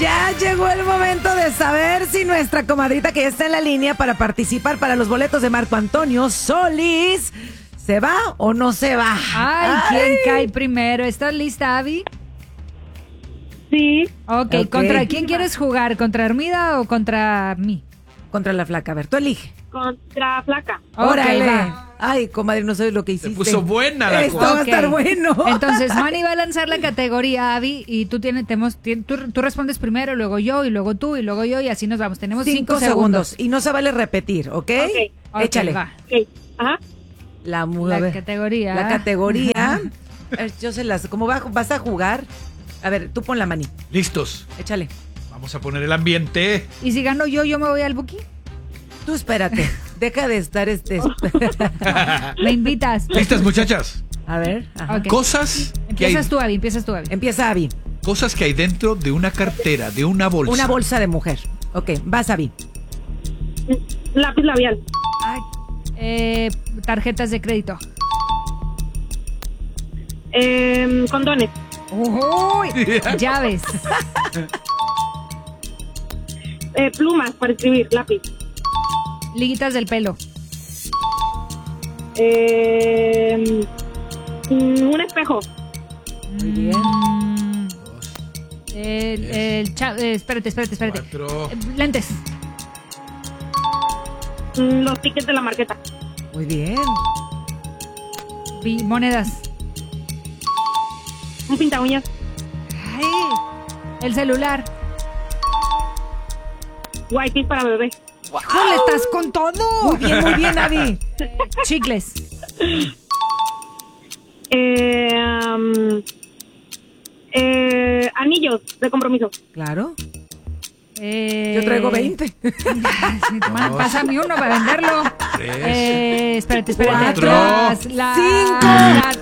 Ya llegó el momento de saber si nuestra comadrita que ya está en la línea para participar para los boletos de Marco Antonio Solís ¿se va o no se va? Ay, ¿quién cae primero? ¿Estás lista, Abby? Sí. Ok, ¿contra quién quieres jugar? ¿Contra Armida o contra mí? Contra la flaca, a ver, tú elige. Contra Flaca. ¡Órale! va. Ay, comadre, no sabes lo que hiciste. Se puso buena la Esto cosa. va a estar bueno. Entonces, Manny va a lanzar la categoría, Abby, y tú respondes primero, luego yo, y luego tú, y luego yo, y así nos vamos. Tenemos 5 segundos. Y no se vale repetir, ¿ok? Ok. Échale. Va. Ok. Ajá. La Categoría. La categoría. Yo se las. ¿Cómo vas a jugar? A ver, tú pon la mani. Listos. Échale. Vamos a poner el ambiente. Y si gano yo me voy al Buki. Tú espérate. Deja de estar Me invitas. ¿Listas, muchachas? A ver. Ajá. Ok. Cosas que hay, Empiezas tú, Abby. Empieza Abby. cosas que hay dentro de una cartera, de una bolsa. Una bolsa de mujer. Ok, vas Abby. Lápiz labial. Tarjetas de crédito. Condones. Uy, llaves. Plumas para escribir. Lápiz. Liguitas del pelo. Un espejo. Muy bien. Espérate. 4. Lentes. Los tickets de la marqueta. Muy bien. Monedas. Un pinta uñas. Ay, el celular. Wipes para bebé. ¡Híjole, estás con todo! Muy bien, Abby. Chicles. Anillos de compromiso. Claro. Yo traigo 20. Pásame uno para venderlo. 3. Espérate. 4. 5. ¡La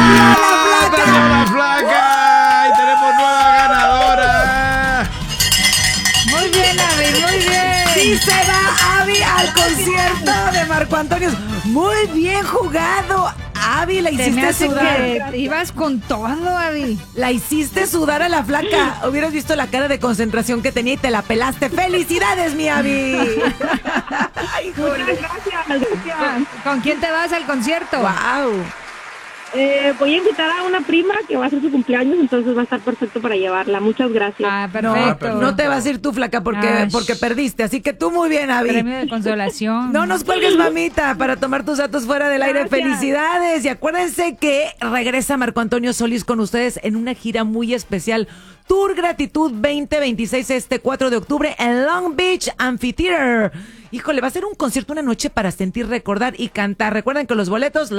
flaca! ¡Y tenemos nueva ganadora! Muy bien, Abby, muy bien. Sí se va Abby al concierto de Marco Antonio. Muy bien jugado. Abby, la Se me hiciste hace sudar. que ibas con todo, Abby. La hiciste sudar a la flaca. Hubieras visto la cara de concentración que tenía y te la pelaste. ¡Felicidades, mi Abby! Ay, Muchas gracias. ¿Con quién te vas al concierto? ¡Wow! Voy a invitar a una prima que va a hacer su cumpleaños, entonces va a estar perfecto para llevarla. Muchas gracias. Ah, perfecto. No te vas a ir tú, flaca, porque perdiste. Así que tú muy bien, Abby. Premio de consolación. No nos cuelgues, mamita, para tomar tus datos fuera del aire. Gracias. Felicidades. Y acuérdense que regresa Marco Antonio Solís con ustedes en una gira muy especial. Tour Gratitud 2026 este 4 de octubre en Long Beach Amphitheater. Híjole, va a ser un concierto, una noche para sentir, recordar y cantar. Recuerden que los boletos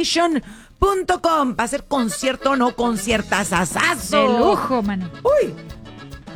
livenation.com. Va a ser concierto, no conciertazazazo. De lujo, mano. Uy.